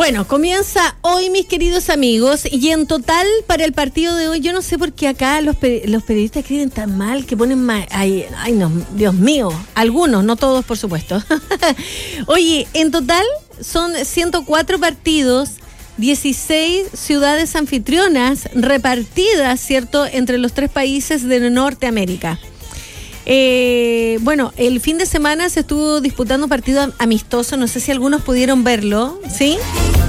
Bueno, comienza hoy, mis queridos amigos, y en total para el partido de hoy, yo no sé por qué acá los periodistas escriben tan mal, que ponen mal, ay no, Dios mío, algunos, no todos por supuesto. Oye, en total son 104 partidos, 16 ciudades anfitrionas repartidas, ¿cierto?, entre los 3 países de Norteamérica. Bueno, el fin de semana se estuvo disputando un partido amistoso, no sé si algunos pudieron verlo, ¿sí?